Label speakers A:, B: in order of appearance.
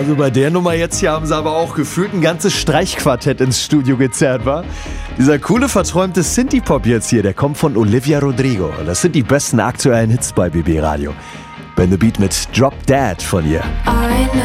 A: Also bei der Nummer jetzt hier haben sie aber auch gefühlt ein ganzes Streichquartett ins Studio gezerrt, wa? Dieser coole, verträumte Synthie-Pop jetzt hier, der kommt von Olivia Rodrigo. Das sind die besten aktuellen Hits bei BB Radio. Ben the Beat mit Drop Dead von ihr.